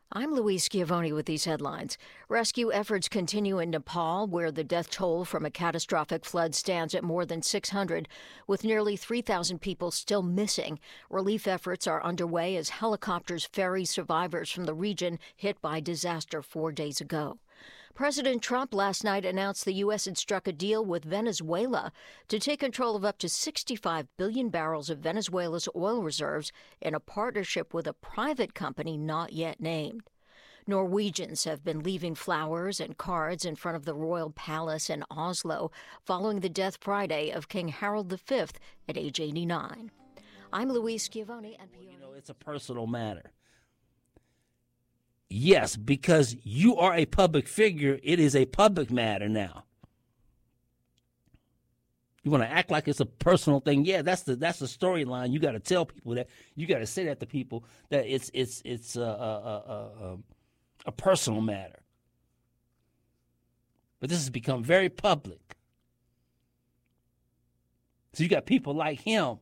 I'm Louise Schiavone with these headlines. Rescue efforts continue in Nepal, where the death toll from a catastrophic flood stands at more than 600, with nearly 3,000 people still missing. Relief efforts are underway as helicopters ferry survivors from the region hit by disaster 4 days ago. President Trump last night announced the U.S. had struck a deal with Venezuela to take control of up to 65 billion barrels of Venezuela's oil reserves in a partnership with a private company not yet named. Norwegians have been leaving flowers and cards in front of the royal palace in Oslo following the death Friday of King Harold V at age 89. I'm Louise Schiavone. Well, it's a personal matter. Yes, because you are a public figure, it is a public matter now. You want to act like it's a personal thing? Yeah, that's the storyline. You got to tell people that. You got to say that to people that it's a personal matter. But this has become very public. So you got people like him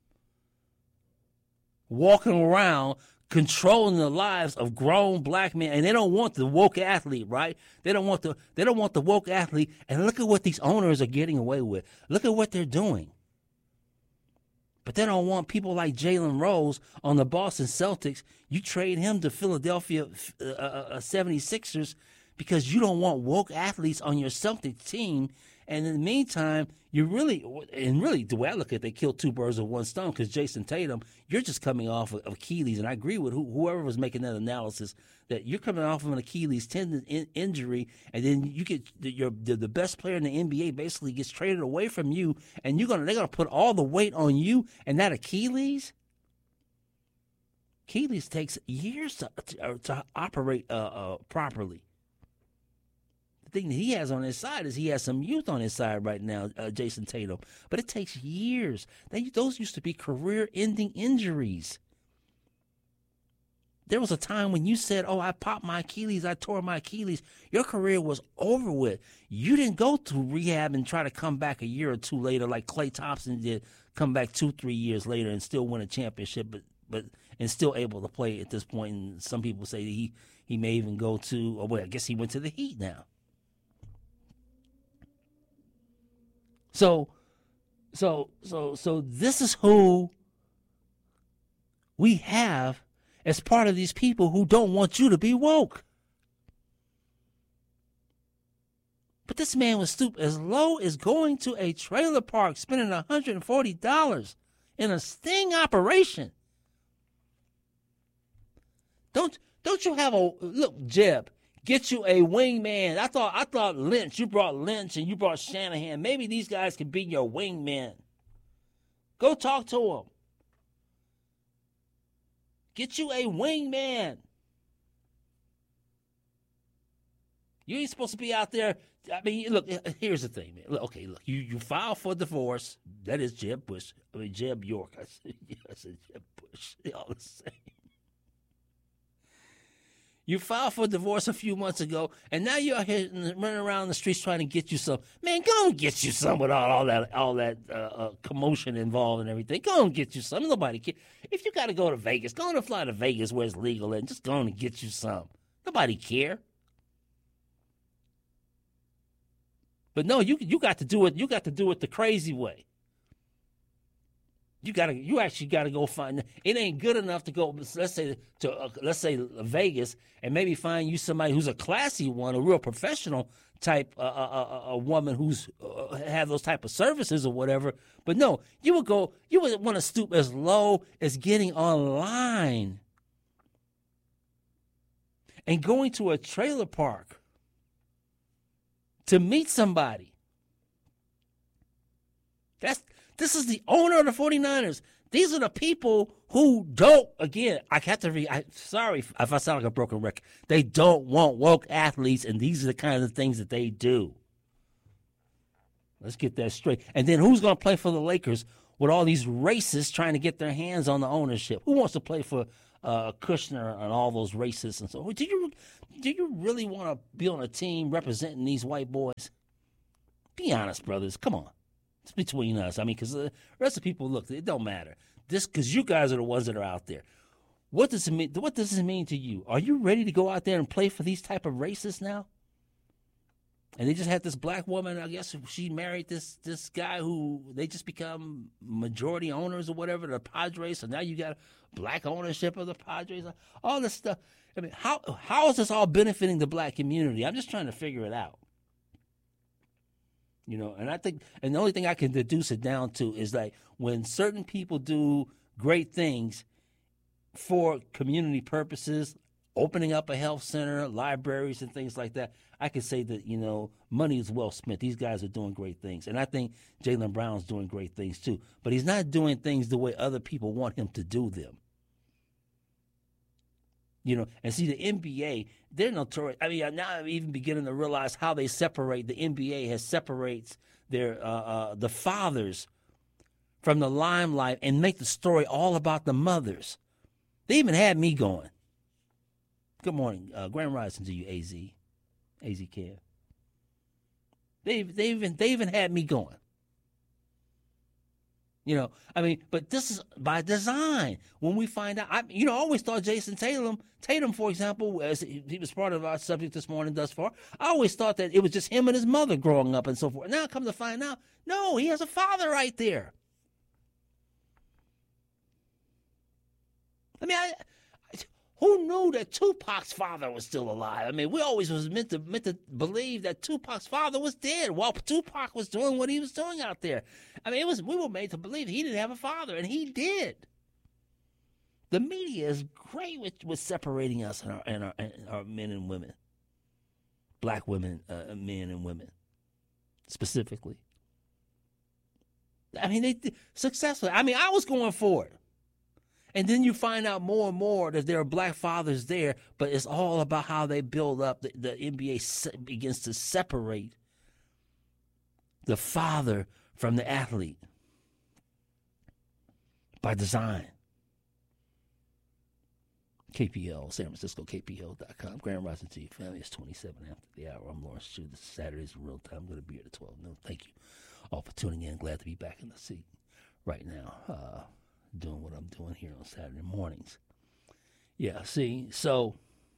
walking around controlling the lives of grown black men, and they don't want the woke athlete, right? They don't want the woke athlete. And look at what these owners are getting away with. Look at what they're doing. But they don't want people like Jalen Rose on the Boston Celtics. You trade him to Philadelphia 76ers because you don't want woke athletes on your Celtics team. And in the meantime, the way I look at it, they killed two birds with one stone because Jason Tatum, you're just coming off of Achilles. And I agree with whoever was making that analysis that you're coming off of an Achilles tendon injury, and then you get the best player in the NBA basically gets traded away from you, and they're gonna put all the weight on you and that Achilles. Achilles takes years to operate properly. Thing that he has on his side is he has some youth on his side right now, Jason Tatum. But it takes years. Those used to be career-ending injuries. There was a time when you said, oh, I popped my Achilles, I tore my Achilles. Your career was over with. You didn't go to rehab and try to come back a year or two later like Klay Thompson did, come back 2-3 years later and still win a championship, but and still able to play at this point. And some people say that he may even go to, I guess he went to the Heat now. So this is who we have as part of these people who don't want you to be woke. But this man was stooped as low as going to a trailer park, spending $140 in a sting operation. Don't you have look, Jeb? Get you a wingman. I thought Lynch. You brought Lynch and you brought Shanahan. Maybe these guys could be your wingmen. Go talk to them. Get you a wingman. You ain't supposed to be out there. I mean, look, here's the thing, man. Look, you file for divorce. That is Jeb Bush. Jeb York. I said Jeb Bush. They all the same. You filed for divorce a few months ago, and now you're out here running around the streets trying to get you some. Man, go and get you some with all that commotion involved and everything. Go and get you some. Nobody care. If you got to go to Vegas, go on and fly to Vegas where it's legal, and just go on and get you some. Nobody care. But no, you got to do it. You got to do it the crazy way. You actually got to go find. It ain't good enough to go. Let's say Vegas, and maybe find you somebody who's a classy one, a real professional type, a woman who's have those type of services or whatever. But no, you would want to stoop as low as getting online and going to a trailer park to meet somebody. This is the owner of the 49ers. These are the people who don't, again, sorry if I sound like a broken record. They don't want woke athletes, and these are the kind of things that they do. Let's get that straight. And then who's going to play for the Lakers with all these racists trying to get their hands on the ownership? Who wants to play for Kushner and all those racists and so? Do you really want to be on a team representing these white boys? Be honest, brothers. Come on. It's between us. I mean, because the rest of the people, look, it don't matter. Because you guys are the ones that are out there. What does it mean? What does it mean to you? Are you ready to go out there and play for these type of races now? And they just had this black woman, I guess she married this guy who they just become majority owners or whatever, the Padres. So now you got black ownership of the Padres, all this stuff. I mean, how is this all benefiting the black community? I'm just trying to figure it out. You know, and I think, and the only thing I can deduce it down to is like when certain people do great things for community purposes, opening up a health center, libraries, and things like that, I can say that, you know, money is well spent. These guys are doing great things. And I think Jaylen Brown's doing great things too. But he's not doing things the way other people want him to do them. You know, and see, the NBA, they're notorious. I mean, now I'm even beginning to realize how they separate. The NBA separates their the fathers from the limelight and make the story all about the mothers. They even had me going. Good morning. Grand rising to you, AZ Cam. They even had me going. You know, I mean, but this is by design. When we find out, I always thought Jason Tatum, for example, as he was part of our subject this morning thus far, I always thought that it was just him and his mother growing up and so forth. Now come to find out, no, he has a father right there. I mean, who knew that Tupac's father was still alive? I mean, we always was meant to believe that Tupac's father was dead while Tupac was doing what he was doing out there. I mean, we were made to believe he didn't have a father, and he did. The media is great with separating us and our men and women, black women, men and women, specifically. I mean, they successfully. I mean, I was going for it. And then you find out more and more that there are black fathers there, but it's all about how they build up. The NBA begins to separate the father from the athlete by design. KPL, San Francisco, KPL.com. Grand rising to your family. It's 27 after the hour. I'm Lawrence Chu. This is Saturday's Real Time. I'm going to be here at 12 noon. Thank you all for tuning in. Glad to be back in the seat right now. Doing what I'm doing here on Saturday mornings. Yeah, see, so,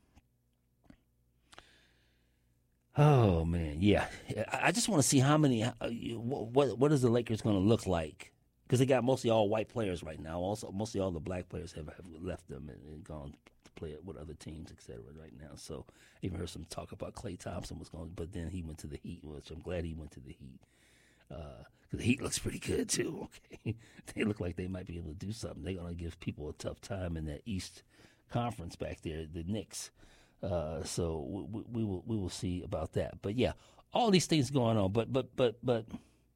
oh man, yeah. I just want to see how many, what is the Lakers going to look like? Because they got mostly all white players right now. Also, mostly all the black players have left them and gone to play with other teams, et cetera, right now. So I even heard some talk about Klay Thompson was going, but then he went to the Heat, which I'm glad he went to the Heat. Because the Heat looks pretty good, too, okay? They look like they might be able to do something. They're going to give people a tough time in that East Conference back there, the Knicks. So we will see about that. But, yeah, all these things going on. But let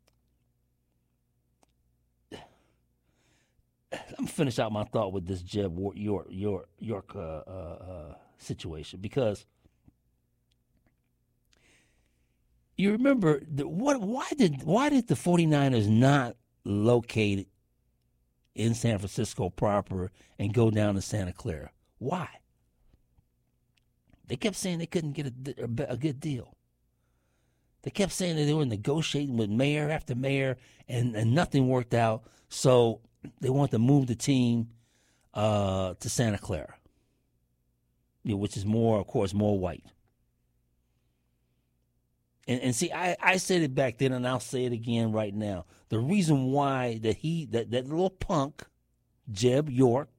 me finish out my thought with this Jeb York situation, because you remember why did the 49ers not locate in San Francisco proper and go down to Santa Clara? Why? They kept saying they couldn't get a good deal. They kept saying that they were negotiating with mayor after mayor, and nothing worked out. So they wanted to move the team to Santa Clara, which is more, of course, more white. And see, I said it back then, and I'll say it again right now. The reason why that little punk, Jeb York,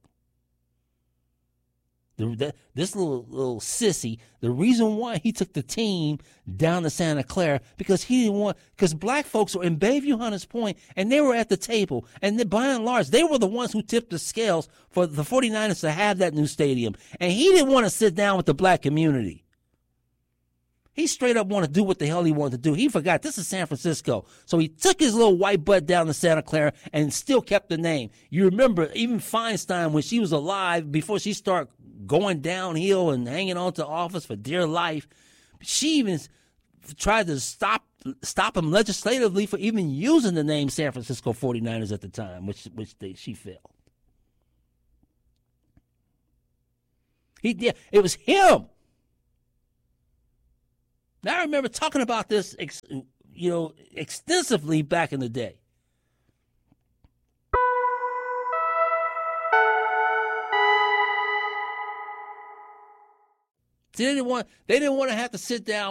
this little sissy, the reason why he took the team down to Santa Clara, because black folks were in Bayview Hunters Point, and they were at the table. And by and large, they were the ones who tipped the scales for the 49ers to have that new stadium. And he didn't want to sit down with the black community. He straight up wanted to do what the hell he wanted to do. He forgot this is San Francisco. So he took his little white butt down to Santa Clara and still kept the name. You remember even Feinstein, when she was alive, before she started going downhill and hanging on to office for dear life, she even tried to stop him legislatively for even using the name San Francisco 49ers at the time, she failed. It was him. Now, I remember talking about this, extensively back in the day. They didn't want to have to sit down